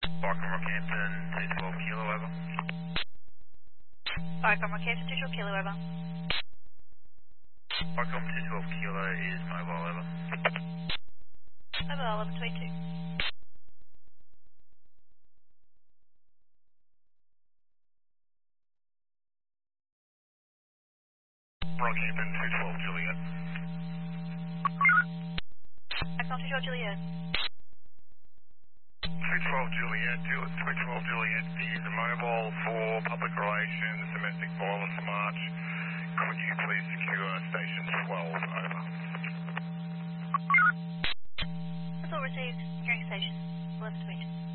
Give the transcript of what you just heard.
Barcom Rockhampton, 212 Kilo, over. Barcom Rockhampton, 212 Kilo, over. Barcom 212 Kilo is mobile, over. Over, 1122. Rockhampton, 212 Juliet. Barcom 212 Juliet. 212 Juliet, 212 Juliet is a mobile for public relations, domestic violence march. Could you please secure station 12, over. That's all received. Securing station. 1122.